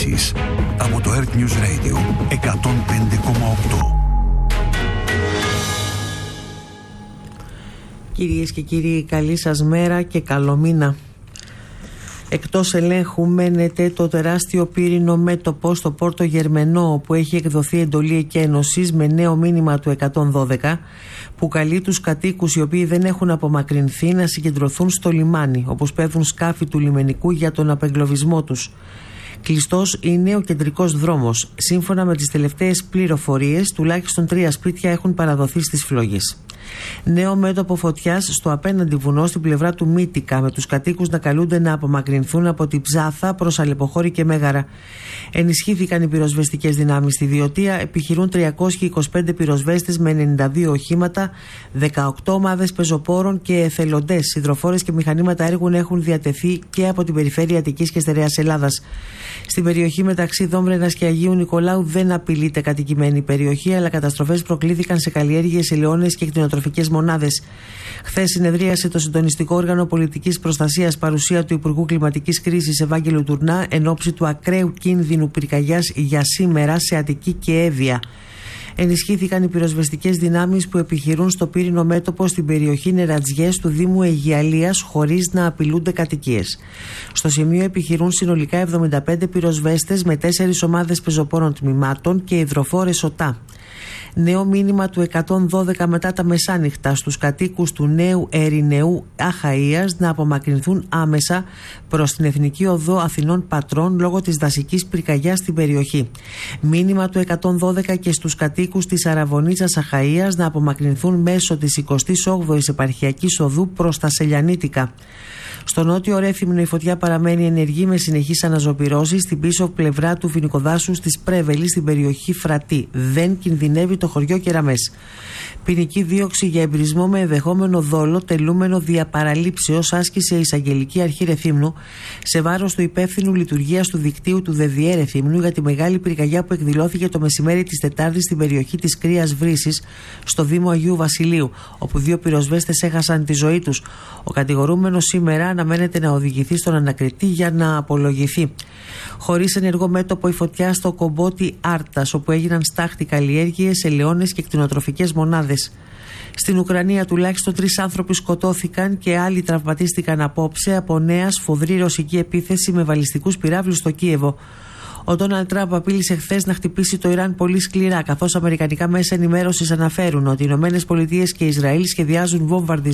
ειδήσεις από το Earth News Radio 105,8. Κυρίες και κύριοι, καλή σας μέρα και καλό μήνα. Εκτός ελέγχου μένεται το τεράστιο πύρινο μέτωπο στο Πόρτο Γερμενό, όπου έχει εκδοθεί εντολή εκένωσης με νέο μήνυμα του 112 που καλεί τους κατοίκους οι οποίοι δεν έχουν απομακρυνθεί να συγκεντρωθούν στο λιμάνι, όπου σπέβδουν σκάφη του λιμενικού για τον απεγκλωβισμό τους. Κλειστός είναι ο κεντρικός δρόμος. Σύμφωνα με τις τελευταίες πληροφορίες, τουλάχιστον 3 σπίτια έχουν παραδοθεί στις φλόγες. Νέο μέτωπο φωτιάς στο απέναντι βουνό στην πλευρά του Μύτικα, με τους κατοίκους να καλούνται να απομακρυνθούν από την Ψάθα προς Αλεποχώρη και Μέγαρα. Ενισχύθηκαν οι πυροσβεστικές δυνάμεις στη Διωτία, επιχειρούν 325 πυροσβέστες με 92 οχήματα, 18 ομάδες πεζοπόρων και εθελοντές. Υδροφόρες και μηχανήματα έργων έχουν διατεθεί και από την περιφέρεια Αττικής και Στερεάς Ελλάδας. Στην περιοχή μεταξύ Δόμβρενας και Αγίου Νικολάου δεν απειλείται κατοικημένη περιοχή, αλλά καταστροφές προκλήθηκαν σε καλλιέργειες, ελαιώνες και κτηνοτροφικές μονάδες. Χθες συνεδρίασε το συντονιστικό όργανο πολιτικής προστασίας, παρουσία του Υπουργού Κλιματικής Κρίσης Ευάγγελου Τουρνά, εν ώψη του ακραίου κίνδυνου πυρκαγιάς για σήμερα σε Αττική και Εύβοια. Ενισχύθηκαν οι πυροσβεστικές δυνάμεις που επιχειρούν στο πύρινο μέτωπο στην περιοχή Νερατζιές του Δήμου Αιγιαλίας, χωρίς να απειλούνται κατοικίες. Στο σημείο επιχειρούν συνολικά 75 πυροσβέστες με 4 ομάδες πεζοπόρων τμήματων και υδροφόρες ΟΤΑ. Νέο μήνυμα του 112 μετά τα μεσάνυχτα στους κατοίκους του Νέου Ερηνεού Αχαΐας να απομακρυνθούν άμεσα προς την Εθνική Οδό Αθηνών Πατρών λόγω της δασικής πυρκαγιάς στην περιοχή. Μήνυμα του 112 και στους κατοίκους της Αραβωνίτσας Αχαΐας να απομακρυνθούν μέσω της 28ης Επαρχιακής Οδού προς τα Σελιανίτικα. Στο νότιο Ρέθυμνο η φωτιά παραμένει ενεργή με συνεχείς αναζωπυρώσεις στην πίσω πλευρά του φοινικοδάσους της Πρέβελης στην περιοχή Φρατή. Δεν κινδυνεύει το χωριό Κεραμές. Ποινική δίωξη για εμπρισμό με ενδεχόμενο δόλο τελούμενο δια παραλήψεως άσκησε η Εισαγγελική Αρχή Ρεθύμνου σε βάρος του υπεύθυνου λειτουργίας του δικτύου του ΔΔΕ Ρεθύμνου για τη μεγάλη πυρκαγιά που εκδηλώθηκε το μεσημέρι της Τετάρτης στην περιοχή της Κρύας Βρύσης στο Δήμο Αγίου Βασιλείου, όπου 2 πυροσβέστες έχασαν τη ζωή τους. Ο κατηγορούμενος σήμερα αναμένεται να οδηγηθεί στον ανακριτή για να απολογηθεί. Χωρίς ενεργό μέτωπο η φωτιά στο Κομπότι Άρτας, όπου έγιναν στάχτη καλλιέργειες, ελαιώνες και κτηνοτροφικές μονάδες. Στην Ουκρανία τουλάχιστον 3 άνθρωποι σκοτώθηκαν και άλλοι τραυματίστηκαν απόψε από νέα σφοδρή ρωσική επίθεση με βαλιστικούς πυράβλους στο Κίεβο. Ο Ντόναλντ Τραμπ απείλησε χθες να χτυπήσει το Ιράν πολύ σκληρά, καθώς αμερικανικά μέσα ενημέρωσης αναφέρουν ότι οι ΗΠΑ και Ισραήλ σχεδιάζουν βομβαρδισμούς